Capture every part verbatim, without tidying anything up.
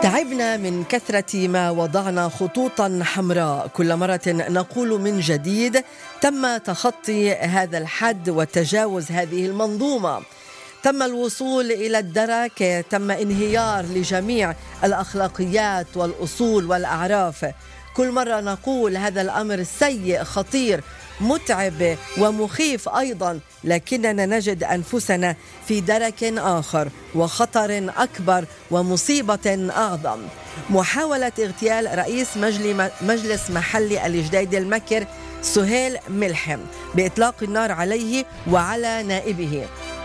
تعبنا من كثرة ما وضعنا خطوطا حمراء، كل مرة نقول من جديد تم تخطي هذا الحد وتجاوز هذه المنظومة، تم الوصول إلى الدرك، تم انهيار لجميع الأخلاقيات والأصول والأعراف. كل مرة نقول هذا الأمر سيء خطير متعب ومخيف أيضا، لكننا نجد أنفسنا في درك آخر وخطر أكبر ومصيبة أعظم. محاولة اغتيال رئيس مجلس محلي الجديد المكر سهيل ملحم بإطلاق النار عليه وعلى نائبه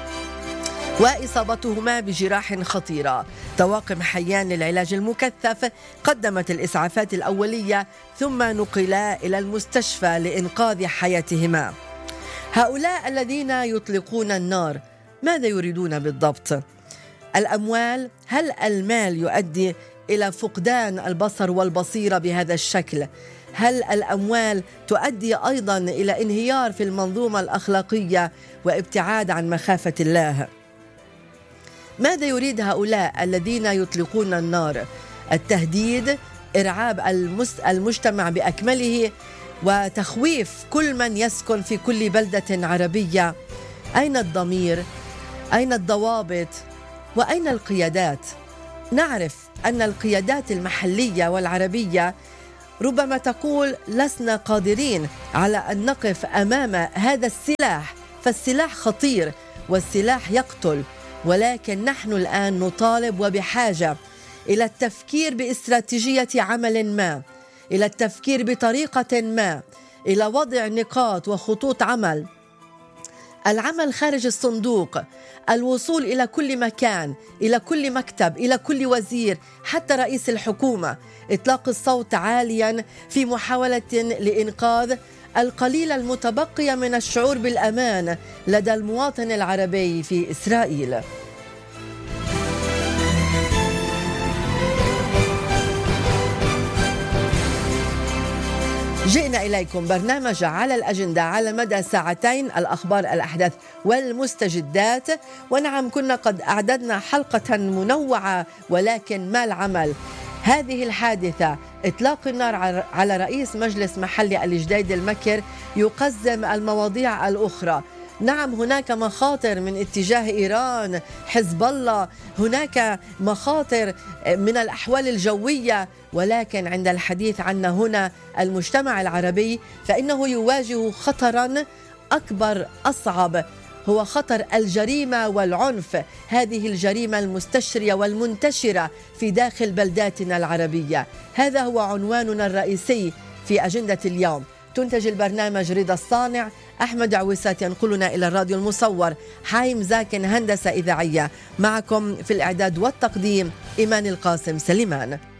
وإصابتهما بجراح خطيرة. طواقم حيان للعلاج المكثف قدمت الإسعافات الأولية ثم نقلا إلى المستشفى لإنقاذ حياتهما. هؤلاء الذين يطلقون النار ماذا يريدون بالضبط؟ الأموال؟ هل المال يؤدي إلى فقدان البصر والبصيرة بهذا الشكل؟ هل الأموال تؤدي أيضا إلى انهيار في المنظومة الأخلاقية وابتعاد عن مخافة الله؟ ماذا يريد هؤلاء الذين يطلقون النار؟ التهديد، إرعاب المجتمع بأكمله وتخويف كل من يسكن في كل بلدة عربية. أين الضمير؟ أين الضوابط؟ وأين القيادات؟ نعرف أن القيادات المحلية والعربية ربما تقول لسنا قادرين على أن نقف أمام هذا السلاح، فالسلاح خطير والسلاح يقتل، ولكن نحن الآن نطالب وبحاجة إلى التفكير باستراتيجية عمل ما، إلى التفكير بطريقة ما، إلى وضع نقاط وخطوط عمل، العمل خارج الصندوق، الوصول إلى كل مكان، إلى كل مكتب، إلى كل وزير، حتى رئيس الحكومة، إطلاق الصوت عاليا في محاولة لإنقاذ القليل المتبقي من الشعور بالأمان لدى المواطن العربي في إسرائيل. جئنا إليكم برنامج على الأجندة على مدى ساعتين، الأخبار، الأحداث والمستجدات. ونعم كنا قد أعددنا حلقة منوعة، ولكن ما العمل؟ هذه الحادثة إطلاق النار على رئيس مجلس محلي الجديد المكر يقزم المواضيع الأخرى. نعم هناك مخاطر من اتجاه إيران، حزب الله، هناك مخاطر من الأحوال الجوية، ولكن عند الحديث عن هنا المجتمع العربي فإنه يواجه خطرا أكبر أصعب، هو خطر الجريمة والعنف، هذه الجريمة المستشرية والمنتشرة في داخل بلداتنا العربية. هذا هو عنواننا الرئيسي في أجندة اليوم. تنتج البرنامج رضا الصانع، أحمد عويسات ينقلنا إلى الراديو المصور، حايم زاكن هندسة إذاعية، معكم في الإعداد والتقديم إيمان القاسم سليمان.